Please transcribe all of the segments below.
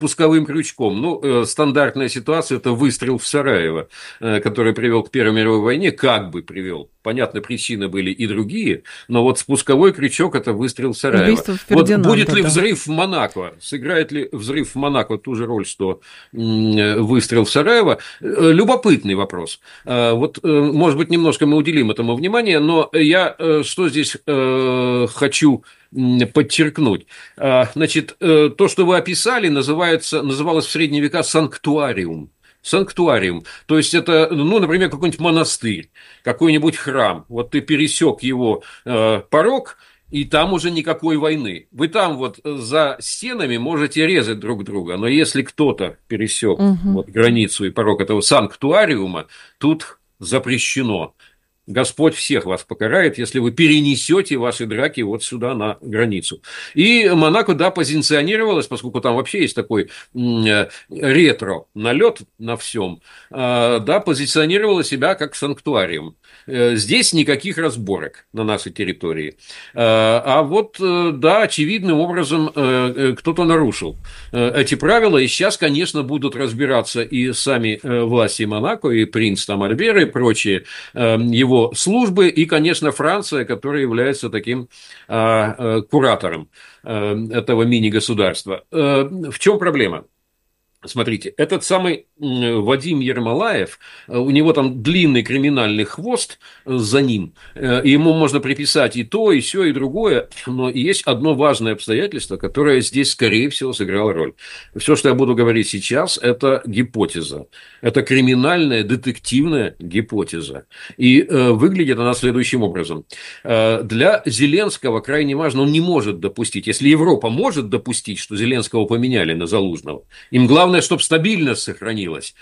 пусковым крючком. Стандартная ситуация – это выстрел в Сараево, который привел к Первой мировой войне, как бы привел. Понятно, причины были и другие, но вот спусковой крючок – это выстрел в Сараево. Вот будет ли взрыв в Монако? Сыграет ли взрыв в Монако ту же роль, что выстрел в Сараево? Любопытный вопрос. Вот, может быть, немножко мы уделим этому внимание, но я что здесь хочу подчеркнуть. Значит, то, что вы описали, называлось в средние века санктуариум. Санктуариум. То есть, это, например, какой-нибудь монастырь, какой-нибудь храм. Вот ты пересек его порог, и там уже никакой войны. Вы там вот за стенами можете резать друг друга, но если кто-то пересек границу и порог этого санктуариума, тут запрещено. Господь всех вас покарает, если вы перенесете ваши драки вот сюда на границу. И Монако, да, позиционировалось, поскольку там вообще есть такой ретро-налет на всем, да, позиционировало себя как санктуариум. Здесь никаких разборок на нашей территории. А вот, да, очевидным образом кто-то нарушил эти правила, и сейчас, конечно, будут разбираться и сами власти Монако, и принц там Альбер, и прочие его службы, и, конечно, Франция, которая является таким куратором этого мини-государства. В чем проблема? Смотрите, этот самый Вадим Ермолаев, у него там длинный криминальный хвост за ним, ему можно приписать и то, и сё, и другое, но есть одно важное обстоятельство, которое здесь, скорее всего, сыграло роль. Все, что я буду говорить сейчас, это гипотеза, это криминальная, детективная гипотеза, и выглядит она следующим образом. Для Зеленского крайне важно, он не может допустить, если Европа может допустить, что Зеленского поменяли на Залужного, им главное, чтобы стабильность сохранилась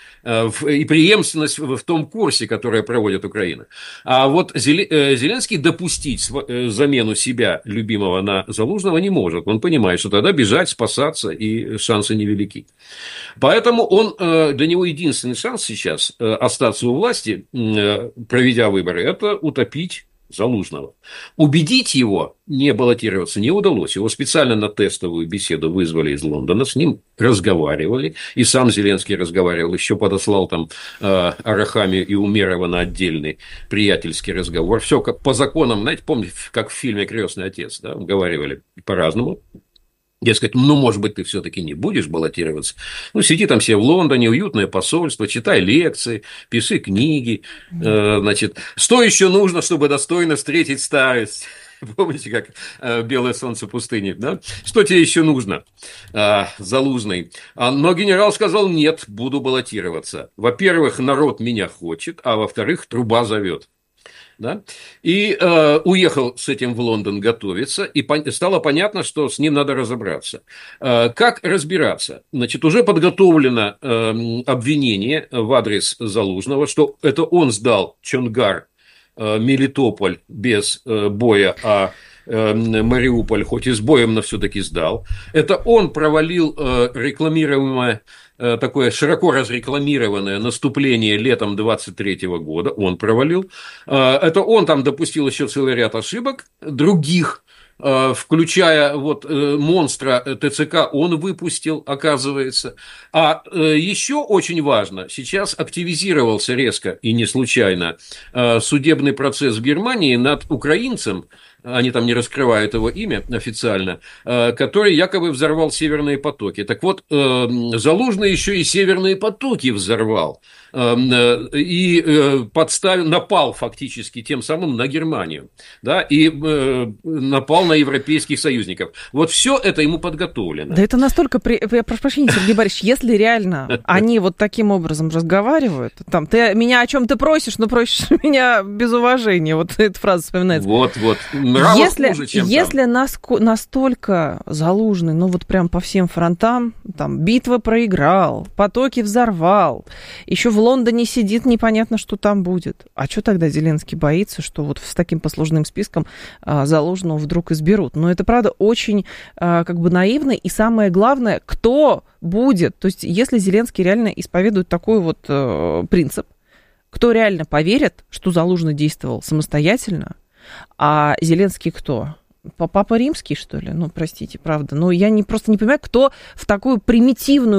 и преемственность в том курсе, который проводит Украина. А вот Зеленский допустить замену себя, любимого, на Залужного не может. Он понимает, что тогда бежать, спасаться, и шансы невелики. Поэтому для него единственный шанс сейчас остаться у власти, проведя выборы, это утопить Залужного. Убедить его не баллотироваться не удалось. Его специально на тестовую беседу вызвали из Лондона, с ним разговаривали, и сам Зеленский разговаривал, еще подослал там Арахами и Умерова на отдельный приятельский разговор. Все как по законам, знаете, помните, как в фильме «Крестный отец», да, уговаривали по-разному. Дескать, может быть, ты все-таки не будешь баллотироваться. Сиди там себе в Лондоне, уютное посольство, читай лекции, пиши книги. Значит, что еще нужно, чтобы достойно встретить старость? Помните, как «Белое солнце пустыни», да? Что тебе еще нужно, Залужный? Но генерал сказал: нет, буду баллотироваться. Во-первых, народ меня хочет, а во-вторых, труба зовет. Да? И уехал с этим в Лондон готовиться, и стало понятно, что с ним надо разобраться. Как разбираться? Значит, уже подготовлено обвинение в адрес Залужного, что это он сдал Чонгар, Мелитополь без боя, а Мариуполь хоть и с боем, но все-таки сдал. Это он провалил рекламируемое, такое широко разрекламированное наступление летом 23 года, он провалил. Это он там допустил еще целый ряд ошибок других, включая вот монстра ТЦК, он выпустил, оказывается. А еще очень важно, сейчас активизировался резко и не случайно судебный процесс в Германии над украинцем, они там не раскрывают его имя официально, который якобы взорвал северные потоки. Так вот, Залужный еще и северные потоки взорвал и напал фактически тем самым на Германию, да, и напал на европейских союзников. Вот все это ему подготовлено. Да это настолько... Я прошу прощения, Сергей Борисович, если реально они вот таким образом разговаривают, там, ты меня о чем ты просишь, но просишь меня без уважения, вот эта фраза вспоминается. Вот. Если настолько Залужный, вот прям по всем фронтам, там, битва проиграл, потоки взорвал, еще в Лондоне сидит, непонятно, что там будет. А что тогда Зеленский боится, что вот с таким послужным списком Залужного вдруг изберут? Но это, правда, очень наивно. И самое главное, кто будет? То есть, если Зеленский реально исповедует такой вот принцип, кто реально поверит, что Залужный действовал самостоятельно, а Зеленский кто? Папа Римский, что ли? Ну, простите, правда. Но я просто не понимаю, кто в такую примитивную